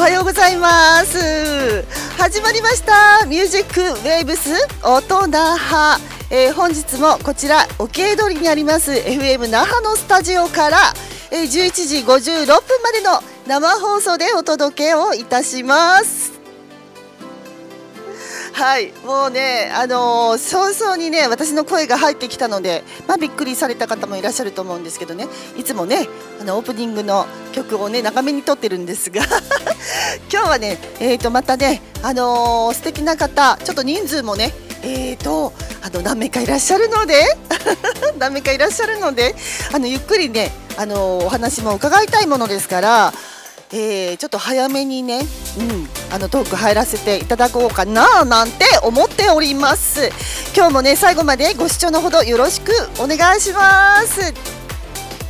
はようございます。始まりましたミュージックウェーブス音那覇、本日もこちら沖江通りにあります FM 那覇のスタジオから、11時56分までの生放送でお届けをいたします。はい、もうね、早々にね私の声が入ってきたので、びっくりされた方もいらっしゃると思うんですけどね、いつもねオープニングの曲をね長めに撮ってるんですが今日はね、またね、素敵な方、ちょっと人数もね何名かいらっしゃるのでゆっくりねお話も伺いたいものですから、ちょっと早めにね、トーク入らせていただこうかななんて思っております。今日もね最後までご視聴のほどよろしくお願いします。